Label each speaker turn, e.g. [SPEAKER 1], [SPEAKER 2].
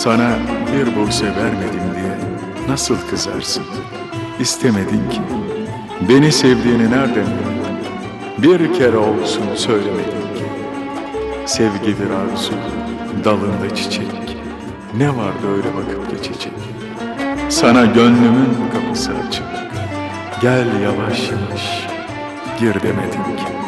[SPEAKER 1] Sana bir buse vermedim diye nasıl kızarsın? İstemedin ki. Beni sevdiğini nereden bildin? Bir kere olsun söylemedin ki. Sevgidir arzu, dalında çiçek. Ne vardı öyle bakıp geçecek? Sana gönlümün kapısı açık. Gel yavaş yavaş, gir demedim ki.